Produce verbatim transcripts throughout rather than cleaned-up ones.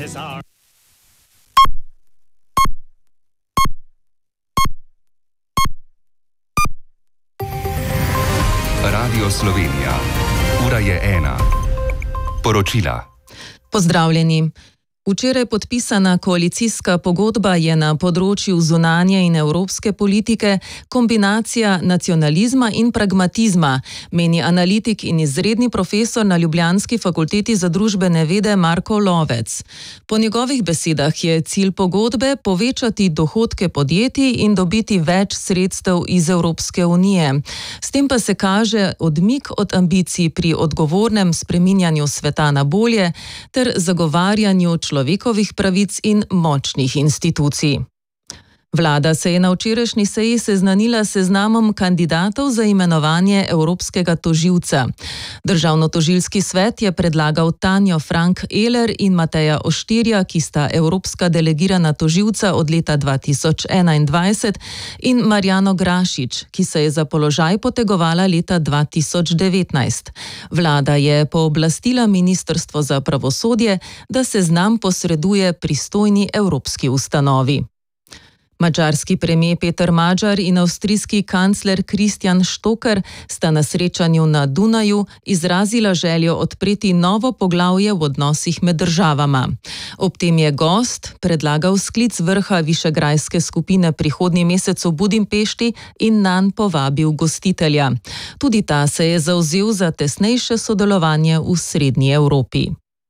Radio Slovenija. Ura je ena. Poročila. Pozdravljeni. Včeraj podpisana koalicijska pogodba je na področju zunanje in evropske politike kombinacija nacionalizma in pragmatizma, meni analitik in izredni profesor na ljubljanski fakulteti za družbene vede Marko Lovec. Po njegovih besedah je cilj pogodbe povečati dohodke podjetij in dobiti več sredstev iz Evropske unije. S tem pa se kaže odmik od ambicij pri odgovornem spreminjanju sveta na bolje ter zagovarjanju človekovih pravic in močnih institucij. Vlada se je na včerajšnji seji seznanila s seznamom kandidatov za imenovanje evropskega tožilca. Državnotožilski svet je predlagal Tanjo Frank Eler in Mateja Oštirja, ki sta evropska delegirana tožilca od leta dva tisoč enaindvajset, in Marjano Grašič, ki se je za položaj potegovala leta dva tisoč devetnajst. Vlada je pooblastila Ministrstvo za pravosodje, da seznam posreduje pristojni evropski ustanovi. Madžarski premier Peter Magyar in avstrijski kancler Christian Stocker sta na srečanju na Dunaju izrazila željo odpreti novo poglavje v odnosih med državama. Ob tem je gost predlagal sklic vrha Višegrajske skupine prihodnji mesec v Budimpešti in nanj povabil gostitelja. Tudi ta se je zavzel za tesnejše sodelovanje v srednji Evropi.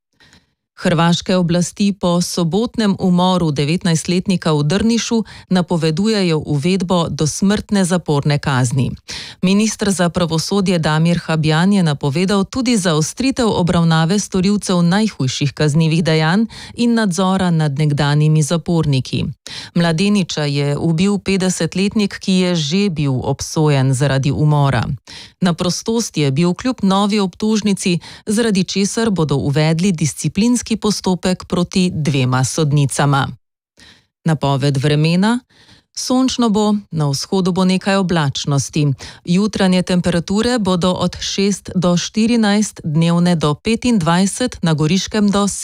Hrvaške oblasti po sobotnem umoru devetnajstletnika v Drnišu napovedujejo uvedbo dosmrtne zaporne kazni. Minister za pravosodje Damir Habjan je napovedal tudi zaostritev obravnave storilcev najhujših kaznivih dejanj in nadzora nad nekdanjimi zaporniki. Mladeniča je ubil petdesetletnik, ki je že bil obsojen zaradi umora. Na prostost je bil kljub novi obtožnici, zaradi česar bodo uvedli disciplinski postopek proti dvema sodnicama. Napoved vremena. Sončno bo, na vzhodu bo nekaj oblačnosti. Jutranje temperature bodo od šest do štirinajst, dnevne do petindvajset, na Goriškem do